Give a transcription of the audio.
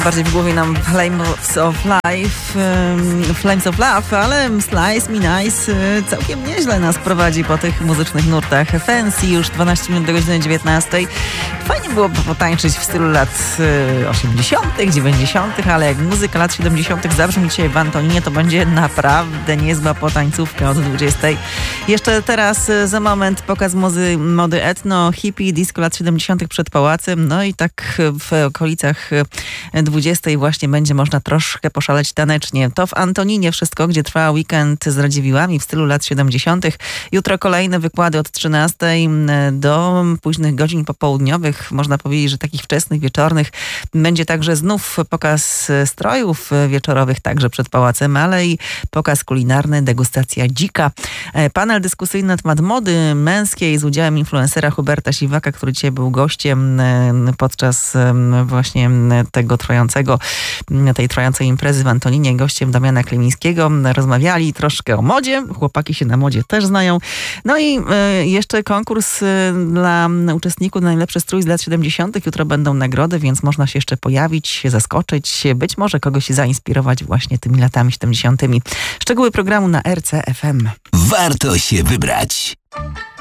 Bardziej w głowie nam Flames of Love, ale Slice Me Nice całkiem nieźle nas prowadzi po tych muzycznych nurtach. Fancy już 12 minut do godziny 19. Fajnie było potańczyć w stylu lat 80., 90., ale jak muzyka lat 70. zabrzmi dzisiaj w Antoninie, to będzie naprawdę niezła potańcówka od 20. Jeszcze teraz za moment pokaz mody etno, hippie, disco lat 70. przed pałacem. No i tak w okolicach 20 właśnie będzie można troszkę poszaleć tanecznie. To w Antoninie wszystko, gdzie trwa weekend z Radziwiłłami w stylu lat 70. Jutro kolejne wykłady od 13 do późnych godzin popołudniowych. Można powiedzieć, że takich wczesnych, wieczornych. Będzie także znów pokaz strojów wieczorowych, także przed pałacem, ale i pokaz kulinarny, degustacja dzika. Panel dyskusyjny na temat mody męskiej z udziałem influencera Huberta Siwaka, który dzisiaj był gościem podczas właśnie tej trwającej imprezy w Antoninie, gościem Damiana Klimińskiego. Rozmawiali troszkę o modzie. Chłopaki się na modzie też znają. No i jeszcze konkurs dla uczestników najlepszy strój z lat 70. Jutro będą nagrody, więc można się jeszcze pojawić, zaskoczyć, być może kogoś zainspirować właśnie tymi latami 70. Szczegóły programu na RCFM. Warto się wybrać.